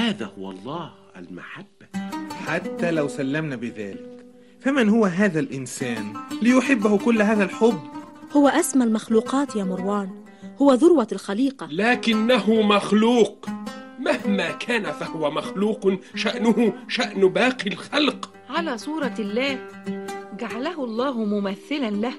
هذا هو الله المحبة. حتى لو سلمنا بذلك، فمن هو هذا الإنسان ليحبه كل هذا الحب؟ هو أسمى المخلوقات يا مروان، هو ذروة الخليقة. لكنه مخلوق، مهما كان فهو مخلوق، شأنه شأن باقي الخلق. على صورة الله، جعله الله ممثلا له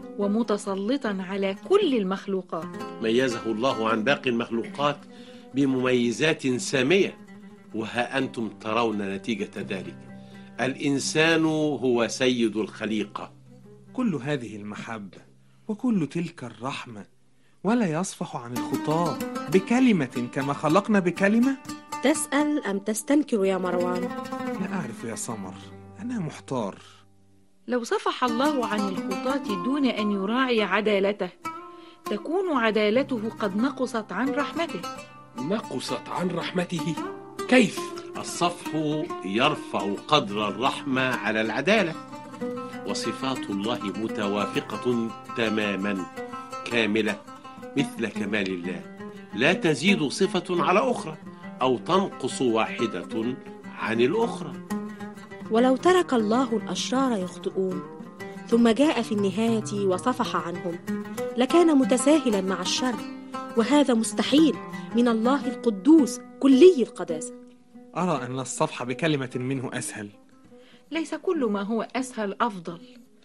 ومتسلطا على كل المخلوقات. ميزه الله عن باقي المخلوقات بمميزات سامية، وها أنتم ترون نتيجة ذلك. الإنسان هو سيد الخليقة. كل هذه المحبة وكل تلك الرحمة، ولا يصفح عن الخطاة بكلمة كما خلقنا بكلمة؟ تسأل أم تستنكر يا مروان؟ لا أعرف يا سمر، أنا محتار. لو صفح الله عن الخطاة دون أن يراعي عدالته، تكون عدالته قد نقصت عن رحمته. نقصت عن رحمته؟ كيف؟ الصفح يرفع قدر الرحمة على العدالة، وصفات الله متوافقة تماما كاملة مثل كمال الله، لا تزيد صفة على أخرى أو تنقص واحدة عن الأخرى. ولو ترك الله الأشرار يخطئون ثم جاء في النهاية وصفح عنهم، لكان متساهلا مع الشر، وهذا مستحيل من الله القدوس كلي القداسة. أرى أن الصفح بكلمة منه أسهل. ليس كل ما هو أسهل أفضل،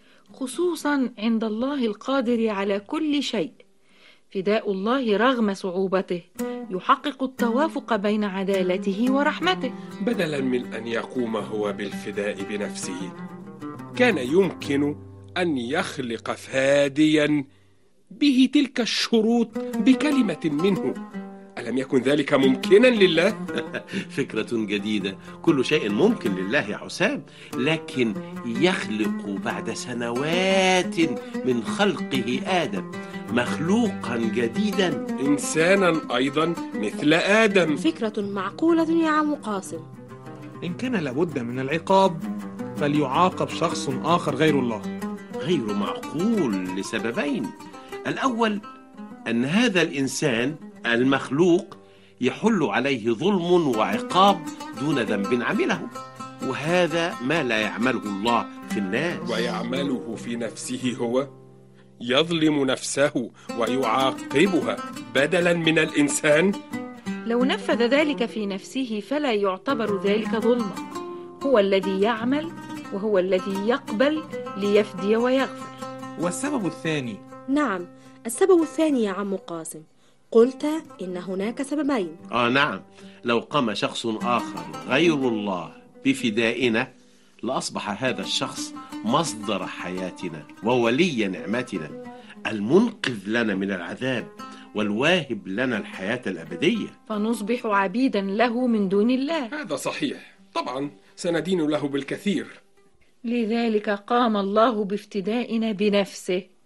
خصوصا عند الله القادر على كل شيء. فداء الله رغم صعوبته يحقق التوافق بين عدالته ورحمته. بدلا من أن يقوم هو بالفداء بنفسه، كان يمكن أن يخلق فاديا به تلك الشروط بكلمة منه. ألم يكن ذلك ممكنا لله؟ فكرة جديدة. كل شيء ممكن لله يا حسام، لكن يخلق بعد سنوات من خلقه آدم مخلوقا جديدا، إنسانا أيضا مثل آدم. فكرة معقولة يا عم قاسم. إن كان لابد من العقاب فليعاقب شخص آخر غير الله. غير معقول لسببين. الأول أن هذا الإنسان المخلوق يحل عليه ظلم وعقاب دون ذنب عمله، وهذا ما لا يعمله الله في الناس. ويعمله في نفسه هو، يظلم نفسه ويعاقبها بدلا من الإنسان. لو نفذ ذلك في نفسه فلا يعتبر ذلك ظلما. هو الذي يعمل وهو الذي يقبل ليفدي ويغفر. والسبب الثاني؟ نعم، السبب الثاني يا عم قاسم، قلت إن هناك سببين. نعم، لو قام شخص آخر غير الله بفدائنا لأصبح هذا الشخص مصدر حياتنا وولي نعمتنا، المنقذ لنا من العذاب والواهب لنا الحياة الأبدية، فنصبح عبيدا له من دون الله. هذا صحيح، طبعا سندين له بالكثير. لذلك قام الله بافتدائنا بنفسه.